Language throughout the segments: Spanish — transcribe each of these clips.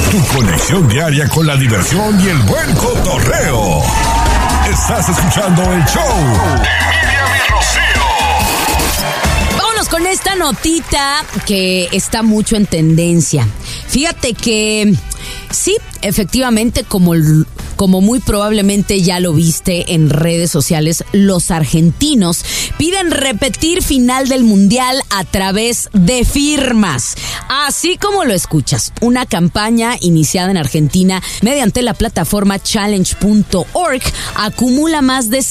Tu conexión diaria con la diversión y el buen cotorreo. Estás escuchando el show de Miriam y Rocío. Vámonos con esta notita que está mucho en tendencia. Fíjate que sí, efectivamente, como muy probablemente ya lo viste en redes sociales, los argentinos piden repetir final del Mundial a través de firmas. Así como lo escuchas, una campaña iniciada en Argentina mediante la plataforma challenge.org acumula más de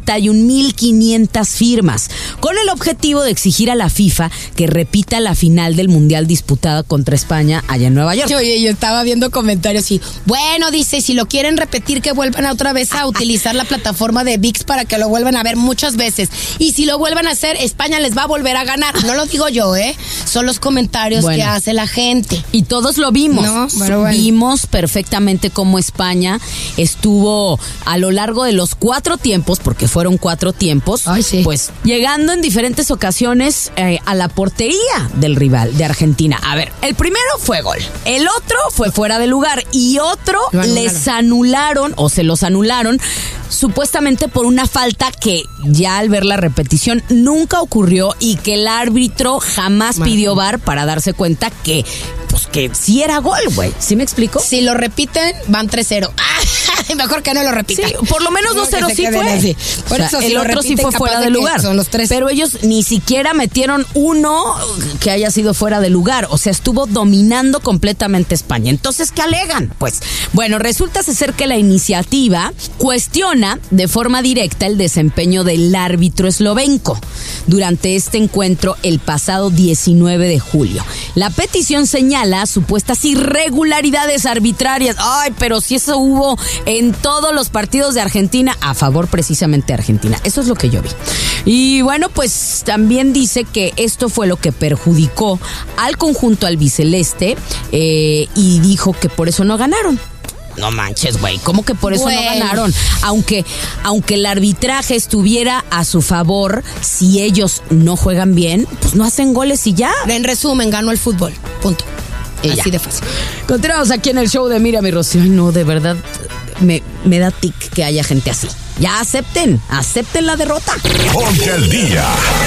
61,500 firmas, con el objetivo de exigir a la FIFA que repita la final del Mundial disputada contra España allá en Nueva York. Oye, yo estaba viendo comentarios y, bueno, dice, si lo quieren repetir, que vuelvan otra vez a utilizar la plataforma de ViX para que lo vuelvan a ver muchas veces. Y si lo vuelvan a hacer, España les va a volver a ganar. No lo digo yo, son los comentarios que hace la gente. Y todos lo vimos. No, pero bueno. Vimos perfectamente cómo España estuvo a lo largo de los 4 tiempos, porque fueron 4 tiempos, sí. Pues llegando en diferentes ocasiones a la portería del rival de Argentina. A ver, el primero fue gol, el otro fue fuera de lugar y otro les anularon o se los anularon supuestamente por una falta que ya al ver la repetición nunca ocurrió y que el árbitro jamás pidió VAR para darse cuenta que sí era gol, güey. ¿Sí me explico? Si lo repiten, van 3-0. Mejor que no lo repitan. Sí, por lo menos 2-0 sí fue. Así. Por o sea, eso, el otro sí fue fuera de lugar. Son los 3. Pero ellos ni siquiera metieron uno que haya sido fuera de lugar. O sea, estuvo dominando completamente España. Entonces, ¿qué alegan? Pues, bueno, resulta ser que la iniciativa cuestiona de forma directa el desempeño del árbitro eslovenco durante este encuentro el pasado 19 de julio. La petición señala supuestas irregularidades arbitrarias. Ay, pero si eso hubo en todos los partidos de Argentina a favor precisamente de Argentina. Eso es lo que yo vi. Y bueno, pues también dice que esto fue lo que perjudicó al conjunto albiceleste y dijo que por eso no ganaron. No manches, güey, ¿cómo que por eso no ganaron? Aunque el arbitraje estuviera a su favor, si ellos no juegan bien, pues no hacen goles y ya. En resumen, ganó el fútbol. Punto. Así de fácil. Continuamos aquí en el show de Miriam y Rocío. Ay, no, de verdad, me da tic que haya gente así. Ya acepten la derrota. Ponte al día